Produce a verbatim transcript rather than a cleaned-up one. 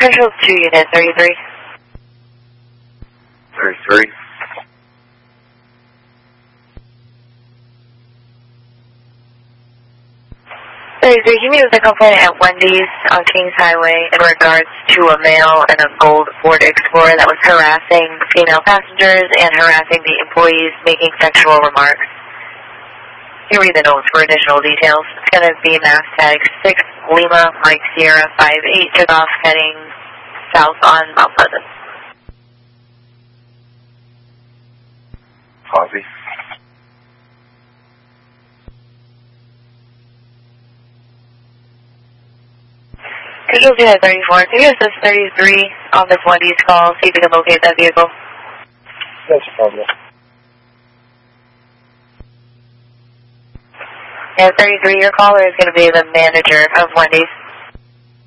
Control two unit thirty-three. thirty-three. thirty-three, you meet with a complaint at Wendy's on Kings Highway in regards to a male in a gold Ford Explorer that was harassing female passengers and harassing the employees, making sexual remarks. You read the notes for additional details. It's going to be mass tag six Lima Mike Sierra five eight, took off heading south on Mount Pleasant. Copy. Control two thirty-four, can you assist thirty-three on this Wendy's call, see if you can locate that vehicle? That's a problem. Yeah, thirty-three, your caller is going to be the manager of Wendy's.